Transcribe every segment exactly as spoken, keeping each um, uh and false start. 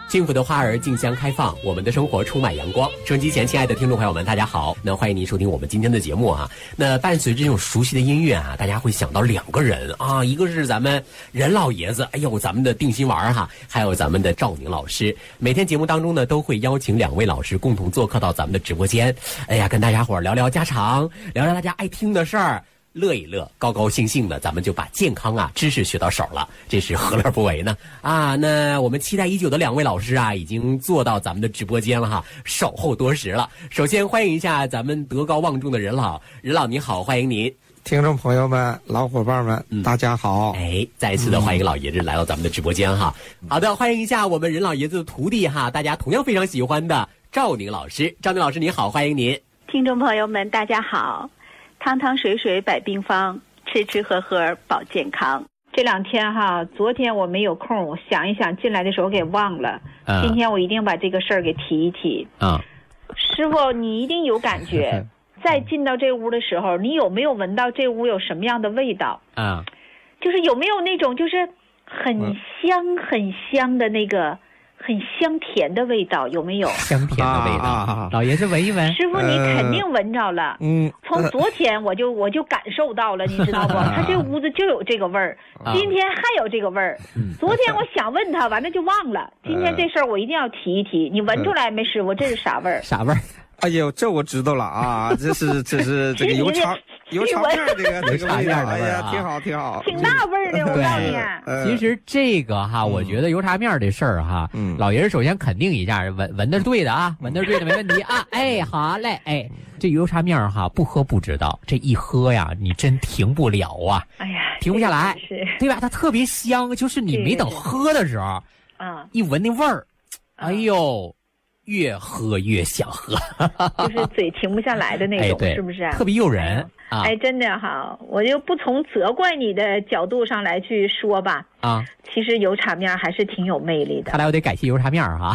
幸福的花儿竞相开放，我们的生活充满阳光。收音机前亲爱的听众朋友们，大家好，那欢迎您收听我们今天的节目啊。那伴随着这种熟悉的音乐啊，大家会想到两个人啊，一个是咱们任老爷子，哎呦，咱们的定心丸哈，还有咱们的赵宁老师。每天节目当中呢，都会邀请两位老师共同做客到咱们的直播间，哎呀，跟大家伙儿聊聊家常，聊聊大家爱听的事儿。乐一乐，高高兴兴的，咱们就把健康啊知识学到手了，这是何乐不为呢？啊，那我们期待已久的两位老师啊，已经坐到咱们的直播间了哈，守候多时了。首先欢迎一下咱们德高望重的任老，任老你好，欢迎您。 听众朋友们、老伙伴们， 嗯、 大家好！ 哎，再一次的欢迎老爷子来到咱们的直播间哈。嗯、好的，欢迎一下我们任老爷子的徒弟哈，大家同样非常喜欢的赵宁老师。赵宁老师你好，欢迎您。 听众朋友们，大家好。汤汤水水百病方，吃吃喝喝保健康。这两天哈，昨天我没有空，我想一想进来的时候给忘了。嗯、今天我一定把这个事儿给提一提。 啊， 师傅，你一定有感觉。再进到这屋的时候，你有没有闻到这屋有什么样的味道？ 啊， 就是有没有那种就是很香很香的那个。很香甜的味道，有没有？ 香甜的味道，啊啊啊、老爷子闻一闻。 师傅，你肯定闻着了。嗯，从昨天我就我就感受到了，你知道不？他这屋子就有这个味儿，今天还有这个味儿。嗯、昨天我想问他，完了就忘了。今天这事儿我一定要提一提。你闻出来没，师傅？这是啥味儿？ 啥味儿？ 哎呦，这我知道了啊！这是这是这个油肠油肠面这个这个味道，哎呀，挺好挺好， 挺大味儿的。我告诉你， 其实这个哈，我觉得油茶面这事儿哈，嗯，老爷子首先肯定一下，闻闻的是对的啊，闻的是对的，没问题啊。哎，好嘞，哎，这油茶面哈，不喝不知道，这一喝呀，你真停不了啊！ 哎呀， 停不下来， 是对吧？它特别香，就是你没等喝的时候， 啊， 一闻那味儿，哎呦。越喝越想喝， 就是嘴停不下来的那种， 哎、 是不是、啊？ 特别诱人啊！ 哎，真的哈，我就不从责怪你的角度上来去说吧。啊，其实油茶面还是挺有魅力的。 看来我得感谢油茶面哈。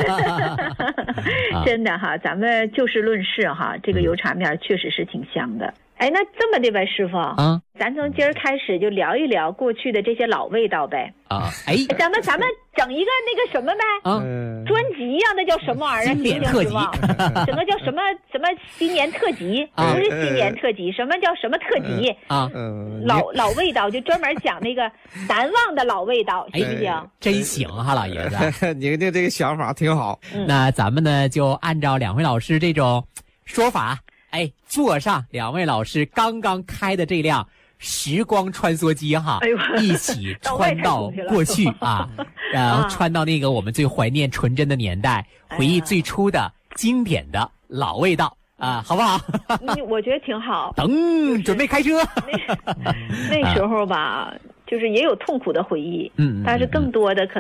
真的哈，咱们就事论事哈，这个油茶面确实是挺香的。哎，那这么的呗，师傅啊，咱从今儿开始就聊一聊过去的这些老味道呗。 啊，哎， 咱们咱们整一个那个什么呗，啊，专辑呀、啊，那叫什么玩意儿？ 新年特辑， 整个叫什么什么新年特辑，啊、不是新年特辑，什么叫什么特辑啊？老老味道就专门讲那个难忘的老味道，行不行？ 哎、真行哈，老爷子， 你的这个想法挺好。 嗯、 那咱们呢，就按照两位老师这种说法。哎，坐上两位老师刚刚开的这辆时光穿梭机哈， 哎、 一起穿到过去啊，然后穿到那个我们最怀念纯真的年代，啊、回忆最初的经典的老味道啊，好不好？ 我觉得挺好。 等、就是、准备开车。 那那时候吧，就是也有痛苦的回忆，嗯，但是更多的可能。